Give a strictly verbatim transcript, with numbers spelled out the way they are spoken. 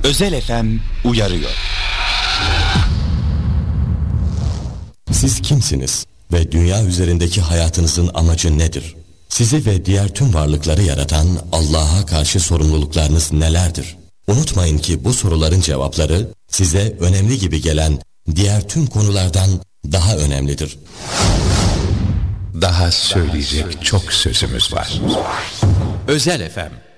Özel F M uyarıyor. Siz kimsiniz ve dünya üzerindeki hayatınızın amacı nedir? Sizi ve diğer tüm varlıkları yaratan Allah'a karşı sorumluluklarınız nelerdir? Unutmayın ki bu soruların cevapları size önemli gibi gelen diğer tüm konulardan daha önemlidir. Daha söyleyecek çok sözümüz var. Özel F M